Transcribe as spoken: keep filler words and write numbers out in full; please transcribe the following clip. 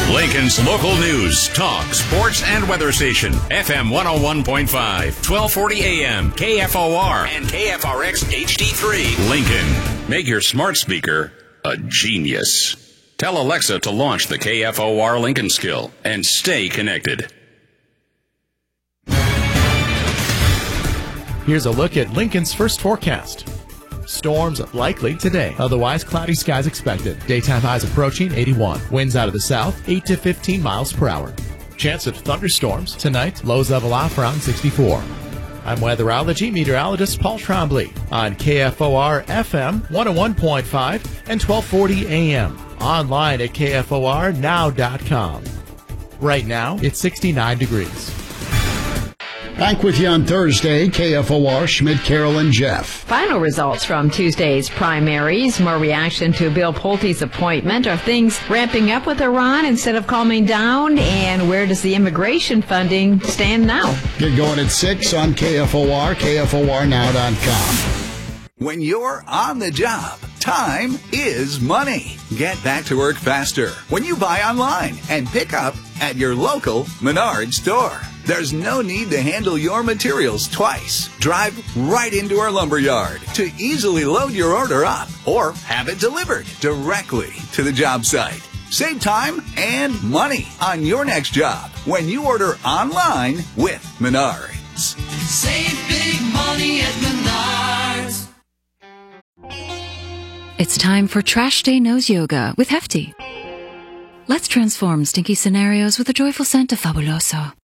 Lincoln's local news, talk, sports, and weather station. F M one oh one point five, twelve forty A M, K F O R, and K F R X H D three. Lincoln, make your smart speaker a genius. Tell Alexa to launch the K F O R Lincoln skill and stay connected. Here's a look at Lincoln's first forecast. Storms likely today. Otherwise, cloudy skies expected. Daytime highs approaching eighty-one. Winds out of the south, eight to fifteen miles per hour. Chance of thunderstorms tonight. Lows level off around sixty-four. I'm weatherology meteorologist Paul Trombley on K F O R F M one oh one point five and twelve forty A M. Online at K F O R now dot com. Right now, it's sixty-nine degrees. Back with you on Thursday, K F O R, Schmidt, Carol, and Jeff. Final results from Tuesday's primaries. More reaction to Bill Pulte's appointment. Are things ramping up with Iran instead of calming down? And where does the immigration funding stand now? Get going at six on K F O R, K F O R now dot com. When you're on the job, time is money. Get back to work faster when you buy online and pick up at your local Menards store. There's no need to handle your materials twice. Drive right into our lumber yard to easily load your order up or have it delivered directly to the job site. Save time and money on your next job when you order online with Menards. Save big money at Menards. It's time for Trash Day Nose Yoga with Hefty. Let's transform stinky scenarios with a joyful scent of Fabuloso.